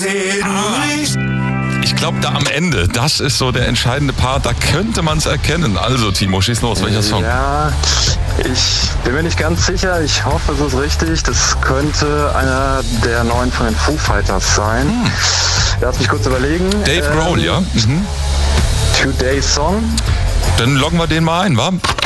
Ich glaube, da am Ende, das ist so der entscheidende Part, da könnte man es erkennen. Also, Timo, schieß los, welcher Song? Ja, ich bin mir nicht ganz sicher. Ich hoffe, es ist richtig. Das könnte einer der neuen von den Foo Fighters sein. Lass mich kurz überlegen. Dave Grohl, ja? Today's Song. Dann loggen wir den mal ein, wa?